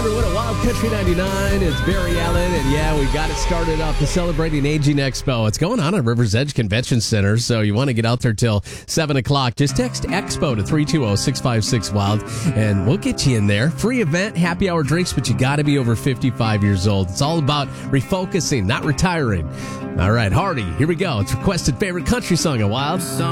everyone at Wild Country 99. It's Barry Allen, and yeah, we got it started up, the Celebrating Aging Expo. It's going on at River's Edge Convention Center, so you want to get out there till 7 o'clock. Just text EXPO to 320-656-WILD, and we'll get you in there. Free event, happy hour drinks, but you got to be over 55 years old. It's all about refocusing, not retiring. All right, Hardy, here we go. It's requested favorite country song at Wild.